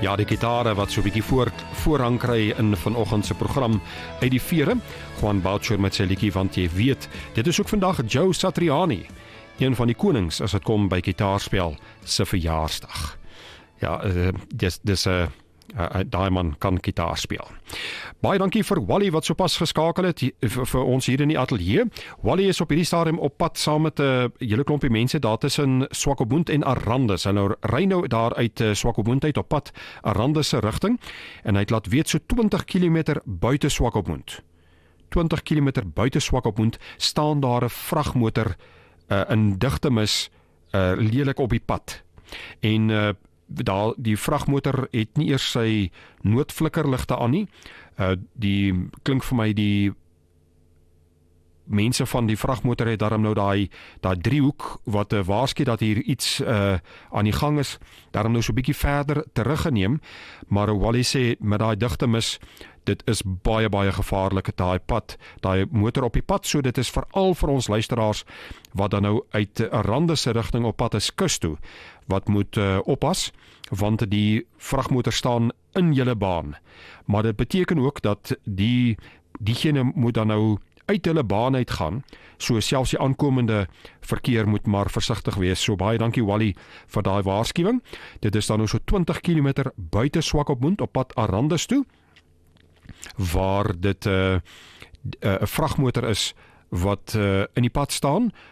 Ja, die gitare wat so 'n bietjie voorrang kry in vanoggend se program uit die vere. Juan Boucher met sy liedjie Want jy weet. Dit is ook vandag Joe Satriani, een van die konings as dit kom by gitaarspel se verjaarsdag. Ja, dis daai man kan gitaar speel. Baie dankie vir Wally wat sopas geskakel het vir ons hier in die ateljee. Wally is op hierdie stadium op pad saam met 'n hele klompie mense daar tussen Swakopmund en Arandis. Hy ry nou daar uit Swakopmund uit op pad Arandis se rigting en hy het laat weet so 20 km buite Swakopmund. 20 km buite Swakopmund staan daar 'n vragmotor in digte mis lelik op die pad. En die vragmotor het nie eers sy noodflikkerligte aan nie. Die klink vir my die mense van die vragmotor het daarom nou daai driehoek wat waarsku dat hier iets aan die gang is, daarom nou so 'n bietjie verder teruggeneem, maar Wally sê met daai digte mis, dit is baie gevaarlik daai motor op die pad, so dit is veral vir ons luisteraars wat dan nou uit Arandis se rigting op pad is kus toe, wat moet oppas, want die vragmotor staan in julle baan. Maar dit beteken ook dat diegene moet dan nou uit hulle baan uitgaan, so selfs die aankomende verkeer moet maar versigtig wees. So baie dankie Wally vir daai waarskuwing. Dit is dan nou so 20 km buite Swakopmund op pad Arandis toe, waar dit 'n vragmotor is wat in die pad staan,